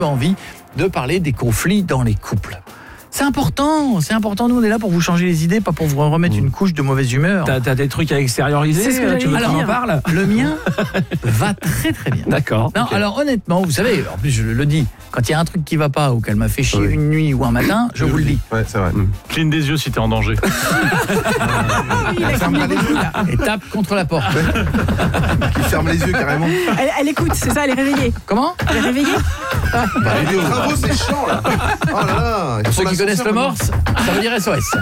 envie de parler des conflits dans les couples. C'est important, nous on est là pour vous changer les idées, pas pour vous remettre une couche de mauvaise humeur. T'as des trucs à extérioriser, C'est ce que tu veux qu'on en parle? Le mien va très très bien. D'accord. Non, ok. alors honnêtement, vous savez, en plus je le dis, quand il y a un truc qui va pas ou qu'elle m'a fait chier une nuit ou un matin, je vous le dis. Ouais, c'est vrai. Cligne des yeux si t'es en danger. Ferme pas les yeux. Et tape contre la porte. Qui ferme les yeux carrément. Elle écoute, c'est ça, elle est réveillée. Comment? Elle est réveillée. Les travaux, c'est chiant là. Oh là là. Pour ceux qui connaissent le morse, ça veut dire SOS.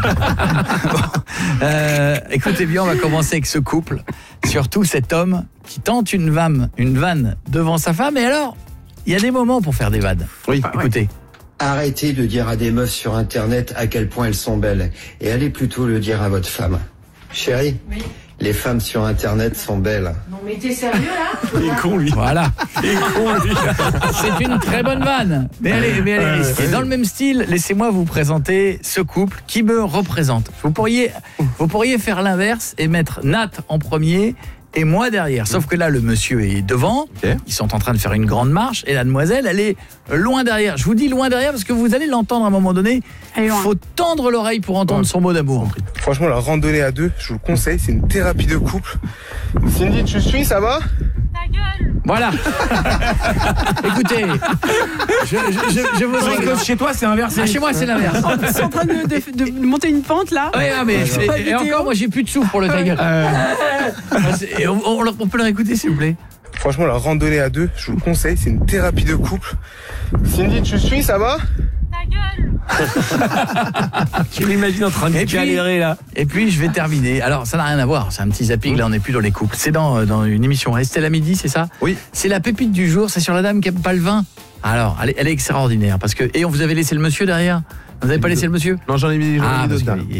Écoutez bien, on va commencer avec ce couple. Surtout cet homme qui tente une vanne devant sa femme. Et alors, il y a des moments pour faire des vannes. Oui. Écoutez. Arrêtez de dire à des meufs sur Internet à quel point elles sont belles. Et allez plutôt le dire à votre femme. Chérie, les femmes sur Internet sont belles. Non mais t'es sérieux là? Il est con, lui. Voilà. C'est une très bonne vanne. Mais allez. Et dans le même style, laissez-moi vous présenter ce couple qui me représente. Vous pourriez faire l'inverse et mettre Nat en premier et moi derrière. Sauf que là, le monsieur est devant. Ok. Ils sont en train de faire une grande marche et la demoiselle, elle est loin derrière. Je vous dis loin derrière parce que vous allez l'entendre à un moment donné. Elle est Il loin. faut tendre l'oreille pour entendre son mot d'amour. Franchement, la randonnée à deux, je vous le conseille, c'est une thérapie de couple. Cindy, tu suis, ça va? Voilà. Écoutez, je vous Vrai que chez toi, c'est inversé. Ah, chez moi, c'est l'inverse. Ils sont en train de monter une pente là. Ouais, mais Pas et vidéo. encore, moi, j'ai plus de souffle pour le ta gueule. Et on peut le réécouter, s'il vous plaît. Franchement, la randonnée à deux, je vous le conseille, c'est une thérapie de couple. Cindy, tu suis, ça va? Tu l'imagines en train de Et puis- galérer là. Et puis, je vais terminer. Alors, ça n'a rien à voir. C'est un petit zapping. Là, on n'est plus dans les couples. C'est dans une émission Estelle à midi, c'est ça? Oui. C'est la pépite du jour. C'est sur la dame qui aime pas le vin. Alors, elle est extraordinaire. Et on vous avait laissé le monsieur derrière? Vous n'avez pas laissé le monsieur? Non, j'en ai mis parce d'autres que là.